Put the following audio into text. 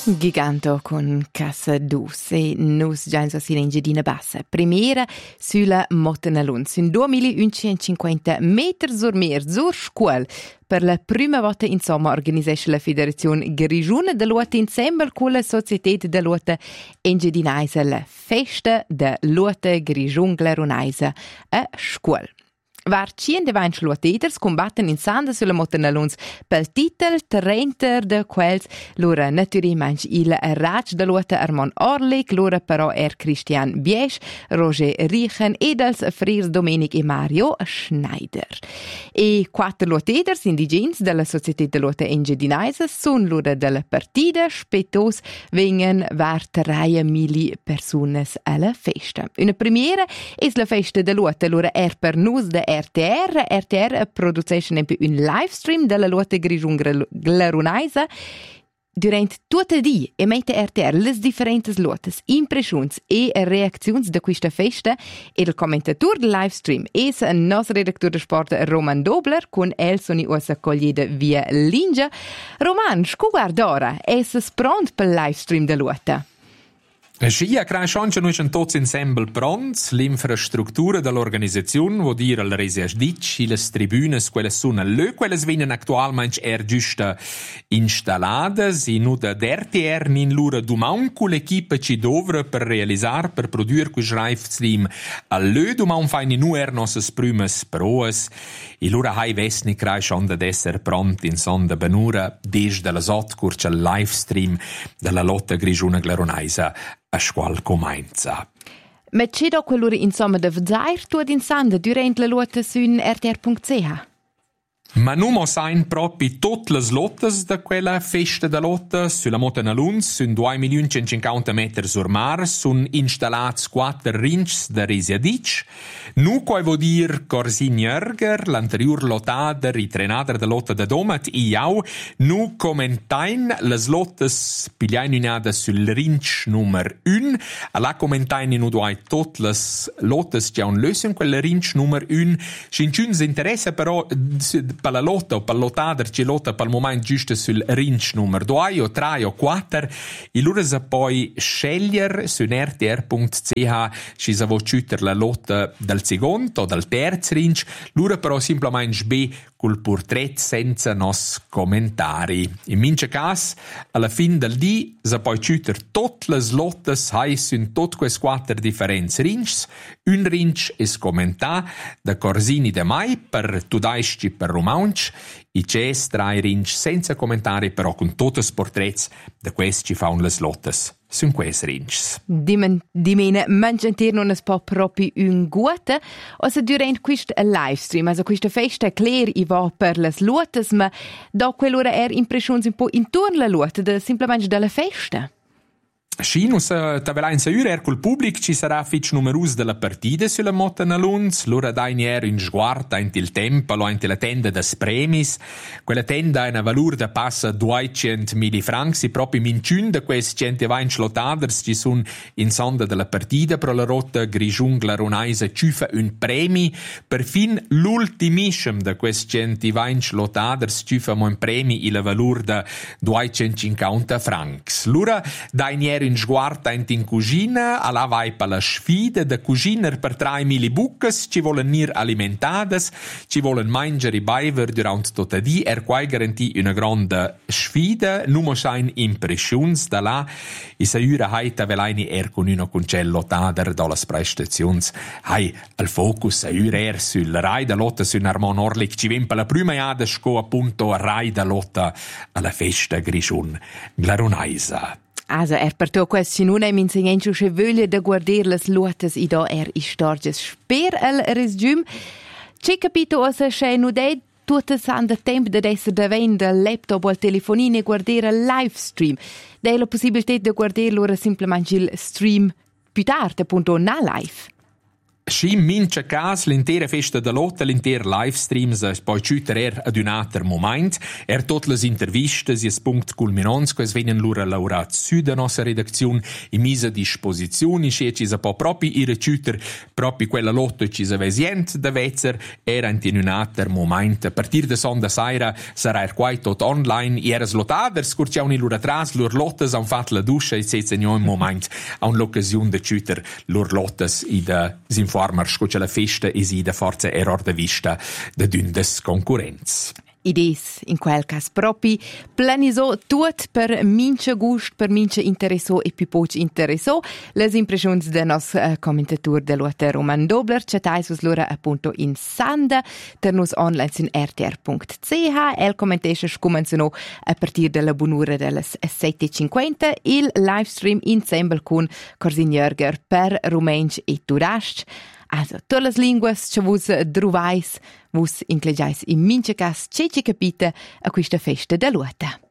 Giganto con Casa Dus e nus già in sosina in Gedina Bassa. Premiera sulla Mottenalun, su 2150 metri sur mer, sur scuol. Per la prima volta insomma organizesce la Federazione Grigiuna dell'Uota insieme con la Società dell'Uota Engedinaisa la festa dell'Uota Grigiun Glarunaisa a scuol. Var 120 luateders combatten in Sanda sulla Mottenaluns pel titel 30 de quels lura naturalmente il Raj de luata Armand Orlik, lura però Christian Biesch, Roger Riechen ed els frirs Domenic e Mario Schneider. E 4 luateders indigens della Società de luata Engedinaisa sun lura della partida spetos vengen var 3.000 personas alla festa. Una premiera es la festa de luata lura per nus de RTR produce un livestream della Luota Grigiun Glarunaisa durante tutto il giorno e mette RTR le differenti luotes, impressioni e reazioni da questa festa e il commentatore del livestream è il nostro redattore di sport Roman Dobler con el sono usa coglieda via Lingia. Roman, guarda ora, è pronto per il livestream della Luota? Sì, a Craisciancia noi siamo tutti insieme pronti. L'infrastruttura dell'organizzazione vuol dire il residenziale, le tribune, quelle sono le, quelle vengono attualmente giusto installate. E noi da RTR in loro domani con l'equipe ci dovra per realizzare, per produrre questo livestream. Alle domani fanno noi le nostre prime prove. E loro hai vestni Craisciancia ad essere pronti in sonda benura desde la curce il livestream della Lotta Grigiuna Glarunaisa a scuol comincia. Ma c'è da quell'ora insomma da vedere tutto in Sanda durante la lotta su rtr.ch? Ma non mo sain proprio tutte le lottes da quella festa da lotta sulla Mottenalun, sun 2.150 metri sur mar, sun installati 4 rincs da resiadic. Nu coi vuol dire Corsin Jörger, l'anterior lottader, i trenader da lotta da domat, e jau, nu commentain les lottes pigliain un'ada sul rinc nummer 1, alla commentain nu duai tutte les lottes che un lösen quel rinc nummer 1, scinciuns interessa però per la lotta o per lottader ci lotta per il momento giusto sul rinc numero 2 o 3 o 4 e loro sa poi scegliere su rtr.ch ci sa vociuter la lotta del secondo o del terzo rinc loro però semplicemente sbe col portret senza nos commentari. In mince cas, alla fin del di sa poi ciuter tutte le lottes hai sun tot quei 4 differenti rincs. Un rinc es commentà da Corsini de Mai per Tudaisci per Romanch, i ces 3 rinc senza commentari però con tutti i portrets da questi ci fa le lottes. Sun quei rincs. Dimene mangiantir non es po proprio un guata, o se durante questo livestream, also questa festa clear i va per le lottes, ma da quell'ora impressioni un po' intorno alla lotta, semplicemente dalla festa. Sì, nus tavelà in saur col pubblic ci sarà fitch numerus della partida sulla Mottenalun, l'ora dain in sguarda in il tempolo, in la tenda des premis. Quella tenda ha una valur da passa 200.000 francs, e proprio minciun da questi 120 lottaders ci sono in sonda della partida, però la rotta Grigiun Glarunaisa ciufa un premi, per fin l'ultimissimo da questi 120 lottaders ciufa un premi e la valur da 250 francs. L'ora dain in sguarda in cucina, alla vai per la sfida da cuciner per 3.000 bucas, ci volen nir alimentades, ci volen mangiare i beiver durant tutta di, quai garantì una grande sfida, numo schein impressions da là, e sa ura haita velaini con una concello tader da las prestazions, hai al focus sa ura sul Rai da lotta su Armand Orlik, ci vem per la prima iada sco appunto Rai da lotta alla festa Grigiun Glarunaisa. Also, per to questi non è insegnante che voglia da guardare le luotes e da istorges. Sper il resume. C'è capito ossa che non è tutto sanno tempo di essere davanti al laptop o al telefonino e guardare il live stream. È la possibilità di guardare loro semplicemente il stream più tardi, appunto, na live. Schi mincha cas l'intera festa da lotta, l'intera livestreams, poi ciuter ad un alter moment, tot les intervistas e punct culminants, quais venen lura laurat su da nostra redazione in misa disposizione, e ci sa po propi ira ciuter, propi quella lotta ci sa vesient da vezzer, in un alter moment. A partir de sonda saira sarà quai tot online, eras lotader, scurciauni lura tras, lur lottas han fat la duscia e se in moment a un'occasione da ciuter lur lottas i da informer scuccia la festa e si da forza error da vista da dündes concorrenz. Idees in quel cas propi planisò tut per mince gust, per mince interessò e più poc interessò. Les impressions de nos commentatur de l'uota Roman Dobler chatais us lura appunto in Sanda ter nos online sin rtr.ch. El commentation scumanzano a partir della bunura delle 7:50 il livestream insieme con Corsin Jörger per Rumensch e Turasc. Also, tutte le lingue che vos trovais, vos incleggiais in mince cas, ce capite a questa festa da luta.